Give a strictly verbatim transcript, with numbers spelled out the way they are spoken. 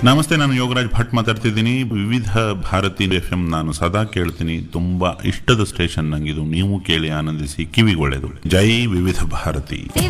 ನಮಸ್ತೆ, ನಾನು ಯೋಗರಾಜ್ ಭಟ್ ಮಾತಾಡ್ತಿದ್ದೀನಿ. ವಿವಿಧ ಭಾರತಿ ಎಫ್ ಎಂ ನಾನು ಸದಾ ಕೇಳ್ತೀನಿ. ತುಂಬಾ ಇಷ್ಟದ ಸ್ಟೇಷನ್ ನಂಗಿದು. ನೀವು ಕೇಳಿ ಆನಂದಿಸಿ, ಕಿವಿಗೊಳ್ಳೆದು. ಜೈ ವಿವಿಧ ಭಾರತಿ.